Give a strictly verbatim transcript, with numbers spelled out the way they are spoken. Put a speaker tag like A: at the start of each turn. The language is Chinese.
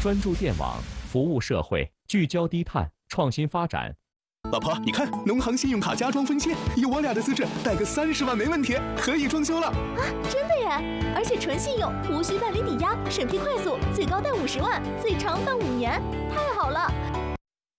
A: 专注电网，服务社会，聚焦低碳，创新发展。
B: 老婆，你看，农行信用卡加装分期，以我俩的资质，贷个三十万没问题，可以装修了。
C: 啊，真的耶！而且纯信用，无需办理抵押，审批快速，最高贷五十万，最长办五年，太好了！